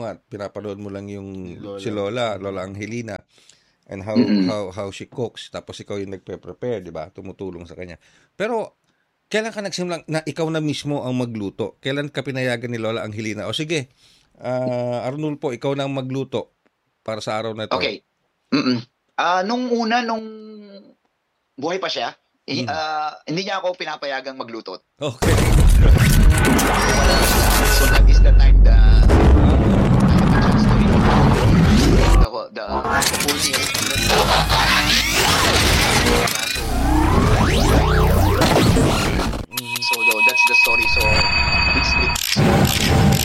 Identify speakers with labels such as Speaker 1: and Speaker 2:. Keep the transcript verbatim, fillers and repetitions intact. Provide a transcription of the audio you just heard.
Speaker 1: mo nga, pinapanood mo lang yung
Speaker 2: Lola.
Speaker 1: si Lola, Lola Angelina, and how
Speaker 3: Mm-mm.
Speaker 1: how how she cooks, tapos ikaw yung nagpe-prepare, di ba? Tumutulong sa kanya. Pero, kailan ka nagsimulang na ikaw na mismo ang magluto? Kailan ka pinayagan ni Lola Angelina? O sige, ah, Arnulfo, ikaw na ang magluto para sa araw na ito.
Speaker 3: Okay. Mm-mm. Ah, nung una, nung buhay pa siya, eh,
Speaker 1: Mm.
Speaker 3: ah, hindi niya ako pinapayagang magluto.
Speaker 1: Okay.
Speaker 3: So that is the time